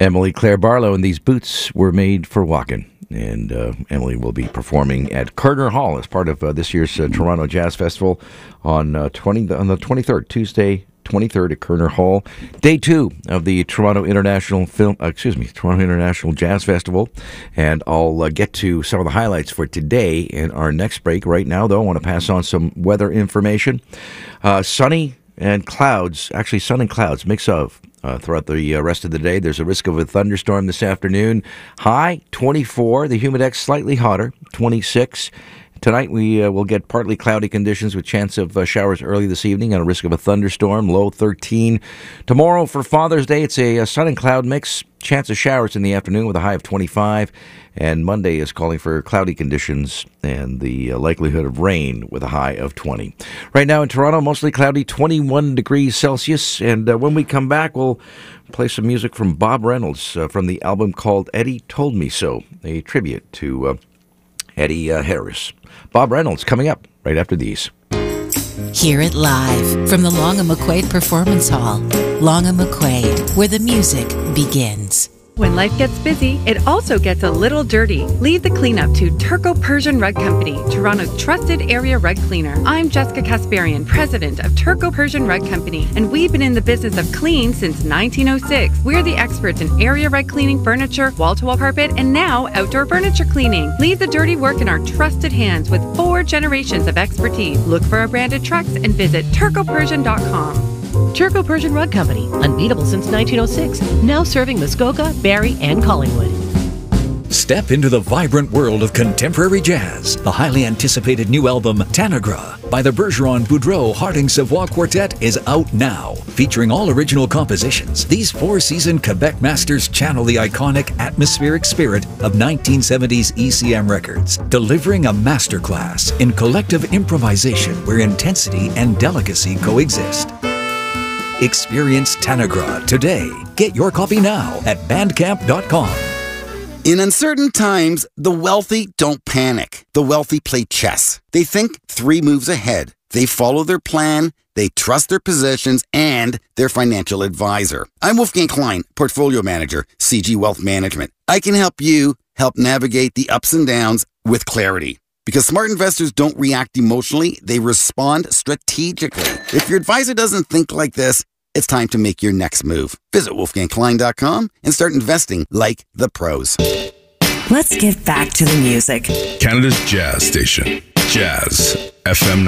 Emily Claire Barlow, and these boots were made for walking. And Emily will be performing at Carter Hall as part of this year's Toronto Jazz Festival on the 23rd, Tuesday, 23rd at Carter Hall. Day 2 of the Toronto International Jazz Festival. And I'll get to some of the highlights for today in our next break. Right now, though, I want to pass on some weather information. Sunny and clouds, actually sun and clouds, mix of throughout the rest of the day. There's a risk of a thunderstorm this afternoon. High 24, the humidex slightly hotter, 26. Tonight we will get partly cloudy conditions with chance of showers early this evening and a risk of a thunderstorm, low 13. Tomorrow for Father's Day, it's a sun and cloud mix, chance of showers in the afternoon with a high of 25. And Monday is calling for cloudy conditions and the likelihood of rain with a high of 20. Right now in Toronto, mostly cloudy, 21 degrees Celsius. And when we come back, we'll play some music from Bob Reynolds from the album called Eddie Told Me So, a tribute to Eddie Harris. Bob Reynolds coming up right after these. Hear it live from the Long & McQuaid Performance Hall. Long & McQuaid, where the music begins. When life gets busy, it also gets a little dirty. Leave the cleanup to Turco Persian Rug Company, Toronto's trusted area rug cleaner. I'm Jessica Kasparian, president of Turco Persian Rug Company, and we've been in the business of clean since 1906. We're the experts in area rug cleaning, furniture, wall-to-wall carpet, and now outdoor furniture cleaning. Leave the dirty work in our trusted hands with 4 generations of expertise. Look for our branded trucks and visit turcopersian.com. Turco Persian Rug Company, unbeatable since 1906, now serving Muskoka, Barrie, and Collingwood. Step into the vibrant world of contemporary jazz. The highly anticipated new album, Tanagra, by the Bergeron Boudreau Harding Savoie Quartet is out now. Featuring all original compositions, these 4-seasoned Quebec masters channel the iconic atmospheric spirit of 1970s ECM records, delivering a masterclass in collective improvisation where intensity and delicacy coexist. Experience Tanagra today. Get your copy now at bandcamp.com. In uncertain times, the wealthy don't panic. The wealthy play chess. They think 3 moves ahead. They follow their plan, they trust their positions, and their financial advisor. I'm Wolfgang Klein, Portfolio Manager, CG Wealth Management. I can help you help navigate the ups and downs with clarity. Because smart investors don't react emotionally, they respond strategically. If your advisor doesn't think like this, it's time to make your next move. Visit wolfgangklein.com and start investing like the pros. Let's get back to the music. Canada's Jazz Station, Jazz FM